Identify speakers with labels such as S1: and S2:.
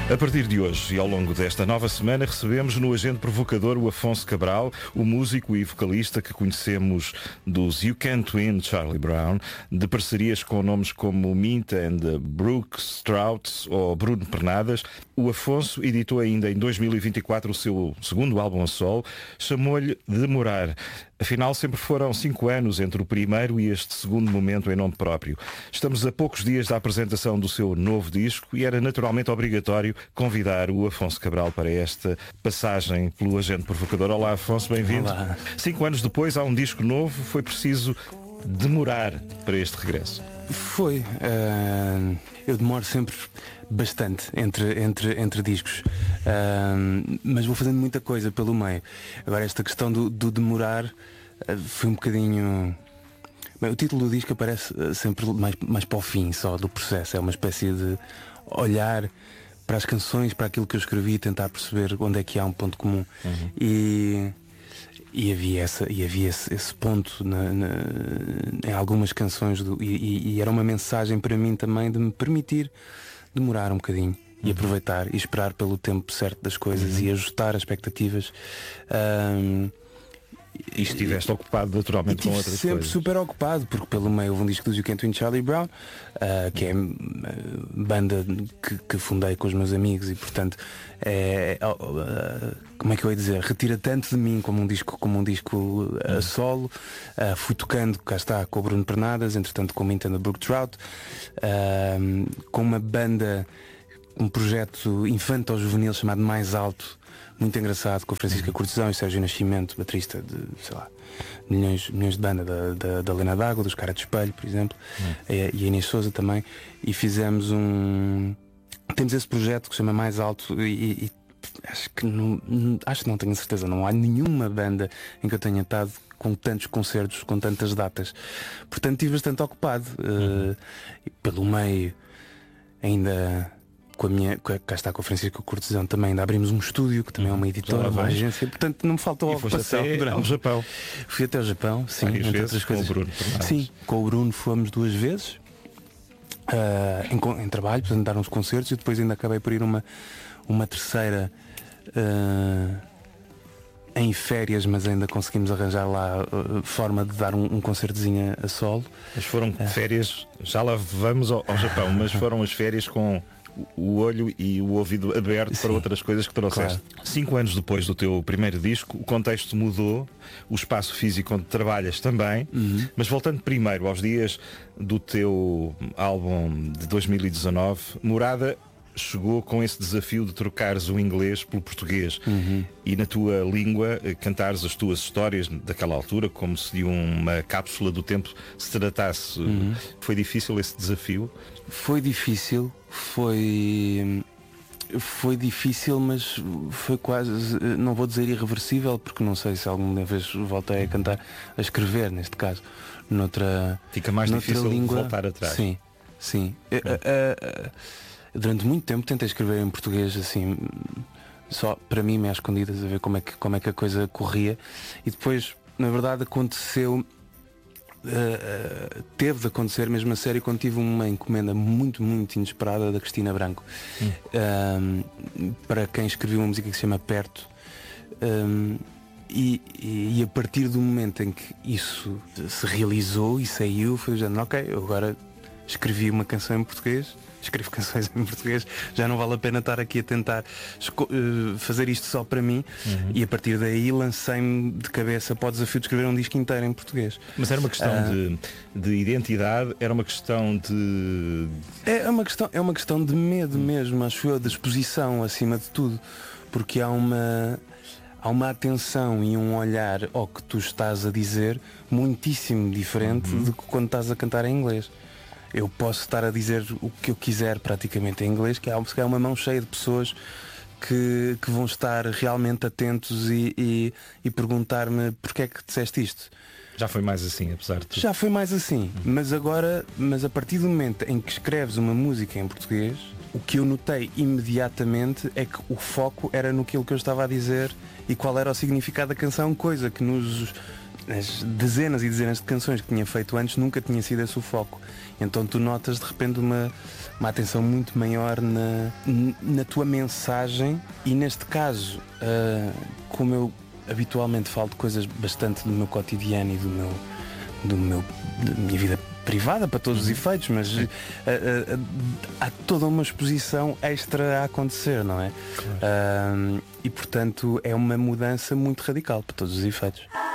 S1: A partir de hoje e ao longo desta nova semana recebemos no Agente Provocador o Afonso Cabral, o músico e vocalista que conhecemos dos You Can't Win Charlie Brown, de parcerias com nomes como Mint and Brooks Strauss ou Bruno Pernadas. O Afonso editou ainda em 2024 o seu segundo álbum a solo, chamou-lhe Demorar. Afinal, sempre foram 5 anos entre o primeiro e este segundo momento em nome próprio. Estamos a poucos dias da apresentação do seu novo disco e era naturalmente obrigatório convidar o Afonso Cabral para esta passagem pelo Agente Provocador. Olá, Afonso, bem-vindo.
S2: Olá.
S1: 5 anos depois há um disco novo, foi preciso demorar para este regresso.
S2: Foi. Eu demoro sempre bastante entre discos, mas vou fazendo muita coisa pelo meio. Agora esta questão do demorar foi um bocadinho... Bem, o título do disco aparece sempre mais para o fim só do processo. É uma espécie de olhar para as canções, para aquilo que eu escrevi e tentar perceber onde é que há um ponto comum. E havia esse ponto em algumas canções e era uma mensagem para mim também de me permitir demorar um bocadinho e aproveitar e esperar pelo tempo certo das coisas e ajustar as expectativas.
S1: E estiveste ocupado naturalmente com outras
S2: sempre
S1: coisas.
S2: Super ocupado, porque pelo meio houve um disco dos You Can't Win Charlie Brown, que é a banda que fundei com os meus amigos e portanto como é que eu ia dizer, retira tanto de mim como um disco a solo. Fui tocando, cá está, com o Bruno Pernadas, entretanto com o Mint and the Brook Trout, com uma banda, um projeto infanto-juvenil chamado Mais Alto, muito engraçado, com a Francisca Cortesão e Sérgio Nascimento, baterista de, sei lá, milhões de banda da Lena D'Água, dos Cara de Espelho, por exemplo, e a Inês Souza também, e fizemos temos esse projeto que se chama Mais Alto e acho que não tenho certeza, não há nenhuma banda em que eu tenha estado com tantos concertos, com tantas datas, portanto estive bastante ocupado. Pelo meio ainda cá está com a Francisca Cortesão também ainda abrimos um estúdio que também é uma editora, uma agência, portanto não me faltou ocupação.
S1: Ao Japão.
S2: Fui até ao Japão, sim, entre outras coisas.
S1: Com o Bruno.
S2: Sim, com o Bruno fomos 2 vezes em trabalho, portanto dar uns concertos, e depois ainda acabei por ir uma terceira em férias, mas ainda conseguimos arranjar lá forma de dar um concertozinho a solo.
S1: Mas foram férias, já lá vamos ao Japão, mas foram as férias com o olho e o ouvido aberto para outras coisas que trouxeste. Claro. 5 anos depois do teu primeiro disco, o contexto mudou, o espaço físico onde trabalhas também, mas voltando primeiro aos dias do teu álbum de 2019, Morada chegou com esse desafio de trocares o inglês pelo português e na tua língua cantares as tuas histórias daquela altura como se de uma cápsula do tempo se tratasse. Foi difícil esse desafio?
S2: Foi difícil, mas foi quase, não vou dizer irreversível, porque não sei se alguma vez voltei a cantar, a escrever, neste caso,
S1: fica mais difícil língua. Voltar atrás.
S2: Sim. Durante muito tempo tentei escrever em português, assim, só para mim, meio às escondidas, a ver como é que a coisa corria. E depois, na verdade, aconteceu, teve de acontecer mesmo a sério quando tive uma encomenda muito, muito inesperada da Cristina Branco, para quem escreveu uma música que se chama Perto. E a partir do momento em que isso se realizou e saiu, foi dizendo, ok, eu agora escrevi uma canção em português, escrevo canções em português, já não vale a pena estar aqui a tentar fazer isto só para mim. E a partir daí lancei-me de cabeça para o desafio de escrever um disco inteiro em português.
S1: Mas era uma questão de identidade, era uma questão de...
S2: É uma questão de medo mesmo, acho eu, de exposição acima de tudo, porque há uma atenção e um olhar ao que tu estás a dizer muitíssimo diferente do que quando estás a cantar em inglês. Eu posso estar a dizer o que eu quiser praticamente em inglês, que há uma mão cheia de pessoas que vão estar realmente atentos e perguntar-me porque é que disseste isto.
S1: Já foi mais assim, apesar de tudo.
S2: Já foi mais assim, mas a partir do momento em que escreves uma música em português, o que eu notei imediatamente é que o foco era naquilo que eu estava a dizer e qual era o significado da canção, coisa que as dezenas e dezenas de canções que tinha feito antes nunca tinha sido esse o foco. Então tu notas de repente uma atenção muito maior na tua mensagem. E neste caso, como eu habitualmente falo de coisas bastante do meu cotidiano e da minha vida privada para todos os efeitos, mas há toda uma exposição extra a acontecer, não é? Claro. E portanto é uma mudança muito radical para todos os efeitos.